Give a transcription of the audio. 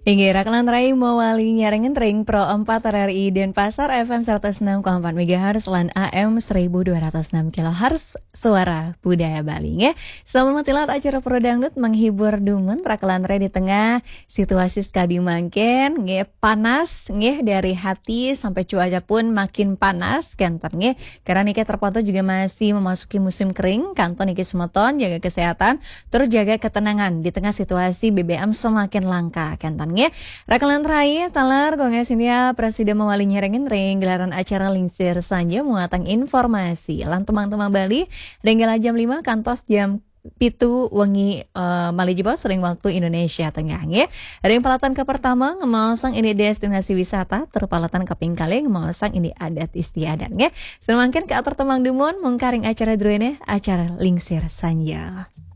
Inggih rakalan rai mawali nyarengen ring Pro 4 RRI Denpasar FM 106,4 MHz lan AM 1206 kHz suara budaya Bali nggih. Selamat matilat acara Pro Dangdut menghibur dumun rakalan rai di tengah situasi skadi mangken nggih panas nggih dari hati sampai cuaca pun makin panas kantor nggih. Karena niki terpantau juga masih memasuki musim kering, kantor niki semeton jaga kesehatan, terus jaga ketenangan di tengah situasi BBM semakin langka kantor nggih. Rakalan terakhir talar Kongres India Presiden mewali nyerengin ring gelaran acara lingsir sanja muatang informasi lan temang-temang Bali ringgala jam 5 kantos jam pitu wengi Malijibos ring waktu Indonesia Tengah nggih. Ring palatan ke pertama ngemaosang ini destinasi wisata terpalatan kaping kali ngemaosang ini adat istiadat nggih. Semangkin ke atur temang dumun mengkaring acara druene acara lingsir sanja.